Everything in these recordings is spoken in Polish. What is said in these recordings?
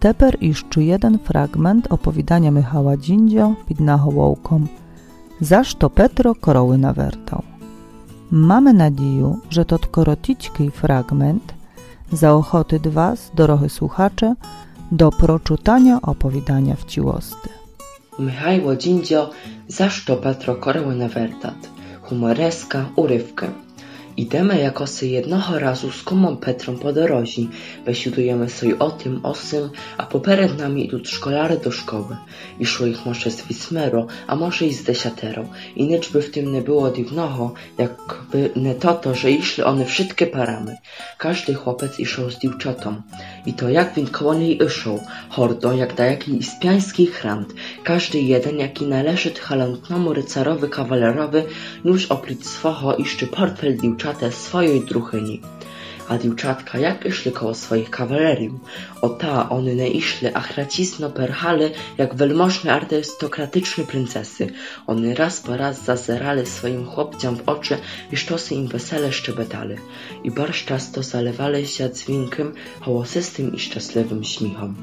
teper jeszcze jeden fragment opowiadania Michała Dzindzio pід nahołowką Zaż to Petro koroły nawertał. Mamy nadzieję, że to krótki fragment zaochoty was, dorohy słuchacze, do proczytania opowiadania w ciłosty. Michał Dzindzio Zaż to Petro koroły nawertat. Humoreska urywkę. Idemy jakosy jednoho razu z kumą Petrą po dorozi, besiudujemy sobie o tym, o sym, a popered nami idą szkolary do szkoły. Iszło ich może z 8, a może i z 10. I nic by w tym nie było dziwnoho, jakby nie to, że iszli one wszystkie parami. Każdy chłopiec iszał z dziewczatą. I to jak win koło niej iszał, hordo, jak da jaki ispiański chrant. Każdy jeden, jaki należy halantnemu rycarowi kawalerowi, już oprócz swoho iszczy portfel dziewczat swojej druhyni. A dziewczatka jak iszli koło swoich kawaleriów, o ta one nie iszli, a chracisno perhali jak wielmożne arystokratyczne princesy. One raz po raz zazerali swoim chłopcom w oczy i sztosy im wesele szczebetali. I bardzo często zalewali się dźwiękiem, hołosystym i szczęśliwym śmiechom.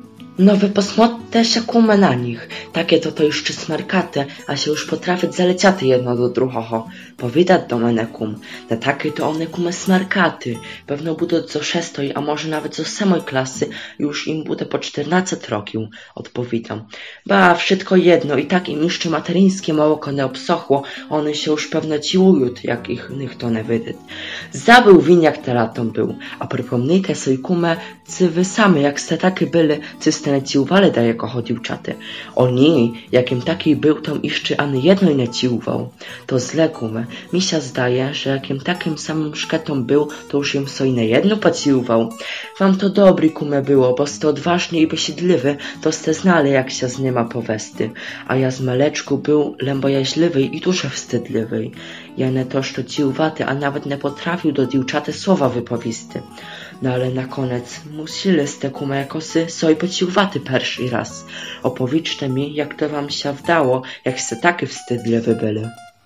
No wy posmotte się kume na nich, takie to jeszcze smarkate, a się już potrafić zaleciaty jedno do drugiego. Powidać do mnie kum, na takie to one kume smarkaty, pewno budą co 6, a może nawet co 7 klasy, już im bude po 14 roków, odpowiadam. Ba, wszystko jedno i tak im jeszcze materińskie małoko nie obsochło, one się już pewno ciłują, jak ich to nie wydać. Zabył win jak te latom był, a przypomnijcie sobie kume, cy wy same jak ste takie byli, cy nie ciuwali da jako chodził czaty. Oni, jakim taki był, tom jeszcze ani jedno nie ciuwał. To źle kume. Mi się zdaje, że jakim takim samym szketą był, to już im soj nie jedno pociuwał. Wam to dobry kume było, bo ste odważny i wysiedliwy, to ste znali jak się z niema powesty. A ja z maleczku był lębojaźliwy i duże wstydliwy. Ja nie to što ciuwaty, a nawet nie potrafił do dziewczaty słowa wypowisty. No ale na koniec musili ste kume jakosy soj pociuwaty pierwszy raz. Opowiedzcie mi, jak to wam się wdało, jak se taki wstydliwy byli.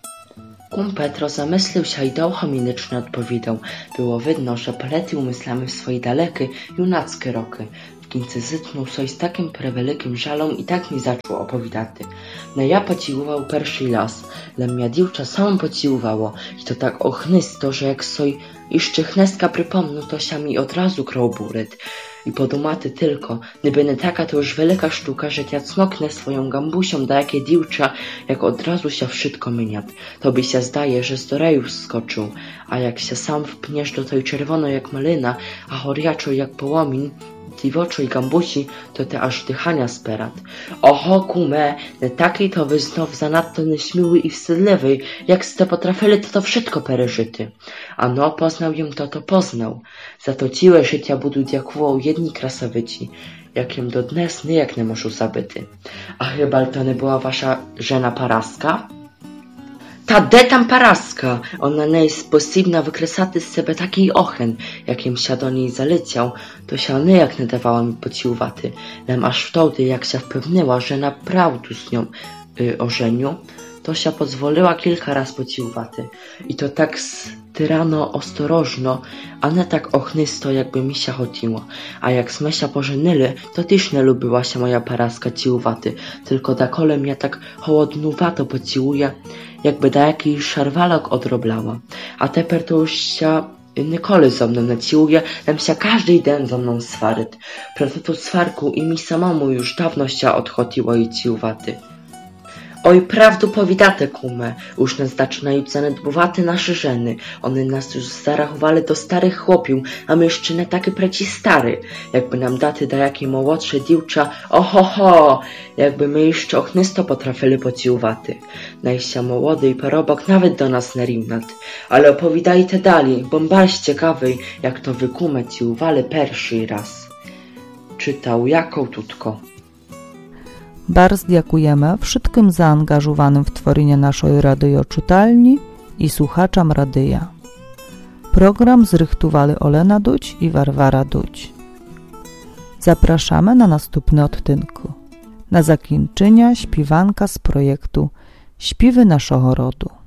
Kum Petro zamyślił się i długo-minicznie odpowiedział. Było widno, że polecił myślami w swoje dalekie, junackie roky. W końcu zytnął coś z takim prewelikim żalą i tak mi zaczął opowiadać. No ja pociłował pierwszy raz, ale mnie dziewcza samą pociłowało i to tak ochnysto, że jak soj jeszcze chnestka przypomnął, to się mi od razu krął buryt. I podumaty tylko, gdyby nie taka to już wielka sztuka, że ja cmoknę swoją gambusią da jakie dziewcza, jak od razu się wszystko myniat. To by się zdaje, że z dorejów skoczył, a jak się sam wpniesz do tej czerwono jak malina, a choriaczo jak połomin, dziwoczo i gambusi, to te aż dychania sperat. Oho, kume, nie takiej to wy znów zanadto nieśmiły i wstydliwy, jak ste potrafili to wszystko pereżyty. A no, poznał jem to poznał. Za to ciłe życia budu dziakował jedni krasowyci, jakiem do dnes niejak nie możu zabyty. A chyba to nie była wasza żena Paraska? Ta de tam Paraska, ona nie jest sposobna wykresaty z siebie takiej ochen, jakim się do niej zaleciał, to się niejak nie dawała mi pociuwaty, lem aż wtedy, jak się wpewniła, że naprawdę z nią ożenił, to się pozwoliła kilka raz pociuwaty. I to tak styrano ostrożno, a nie tak ochnysto, jakby mi się chodziło. A jak sme się pożenili, to też nie lubiła się moja Paraska ciuwaty, tylko da kole mnie tak hołodnuwato pociłuje, jakby da jakiś szarwalok odroblała. A teper to już się Nikoli ze mną nie ciłuje, nam się każdy dzień ze mną swaryt. Proto to swarku i mi samemu już dawno się odchodziło i ciuwaty. Oj, prawdu powiadate, kume, już nas zaczynają zanedbowaty nasze żeny. One nas już zarachowali do starych chłopiów, a my jeszcze nie takie preci stary. Jakby nam daty da jakie młodsze dziewcza, ohoho, jakby my jeszcze ochnysto potrafili pociuwaty. Najścia młody i parobok nawet do nas nie rimnat. Ale opowiadajcie dalej, bo bardzo ciekawy, jak to wy kume ciuwali pierwszy raz. Czytał Jakov Tutko. Bardzo dziękujemy wszystkim zaangażowanym w tworzenie naszej radioczytelni i słuchaczom radia. Program zrychtowali Olena Duć i Warwara Duć. Zapraszamy na następny odtynku. Na zakończenie śpiewanka z projektu Śpiewy naszego rodu.